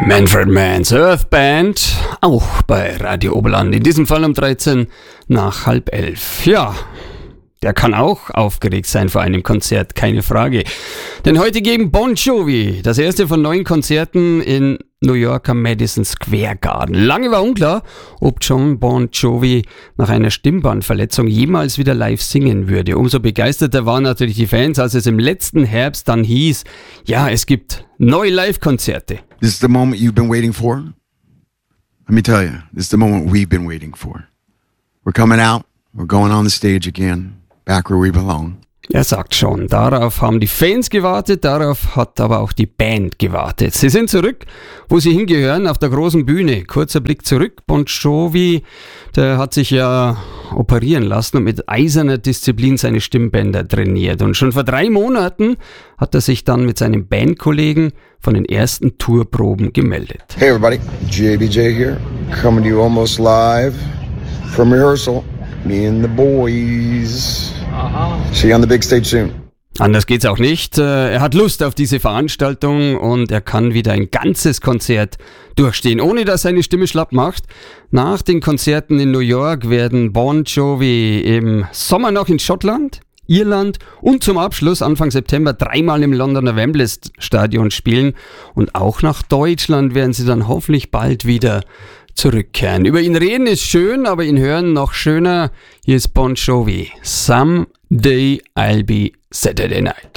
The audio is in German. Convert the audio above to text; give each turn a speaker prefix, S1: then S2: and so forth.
S1: Manfred Mann's Earth Band, auch bei Radio Oberland, in diesem Fall um 13 nach halb 11. Ja, der kann auch aufgeregt sein vor einem Konzert, keine Frage. Denn heute geben Bon Jovi das erste von 9 Konzerten in New Yorker Madison Square Garden. Lange war unklar, ob John Bon Jovi nach einer Stimmbandverletzung jemals wieder live singen würde. Umso begeisterter waren natürlich die Fans, als es im letzten Herbst dann hieß, ja, es gibt neue Live-Konzerte.
S2: This is the moment you've been waiting for? Let me tell you, this is the moment we've been waiting for. We're coming out, we're going on the stage again, back where we belong.
S1: Er sagt schon, darauf haben die Fans gewartet, darauf hat aber auch die Band gewartet. Sie sind zurück, wo sie hingehören, auf der großen Bühne. Kurzer Blick zurück, Bon Jovi, der hat sich ja operieren lassen und mit eiserner Disziplin seine Stimmbänder trainiert. Und schon vor 3 Monaten hat er sich dann mit seinem Bandkollegen von den ersten Tourproben gemeldet.
S3: Hey everybody, JBJ here, coming to you almost live from rehearsal. Me and the boys. See you on the big stage soon.
S1: Anders geht's auch nicht. Er hat Lust auf diese Veranstaltung und er kann wieder ein ganzes Konzert durchstehen, ohne dass seine Stimme schlapp macht. Nach den Konzerten in New York werden Bon Jovi im Sommer noch in Schottland, Irland und zum Abschluss Anfang September 3-mal im Londoner Wembley Stadion spielen. Und auch nach Deutschland werden sie dann hoffentlich bald wieder zurückkehren. Über ihn reden ist schön, aber ihn hören noch schöner. Hier ist Bon Jovi. Someday I'll be Saturday Night.